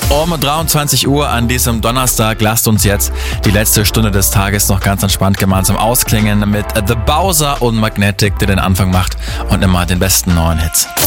Um 23 Uhr an diesem Donnerstag lasst uns jetzt die letzte Stunde des Tages noch ganz entspannt gemeinsam ausklingen mit The Bowser und Magnetic, der den Anfang macht und immer den besten neuen Hits.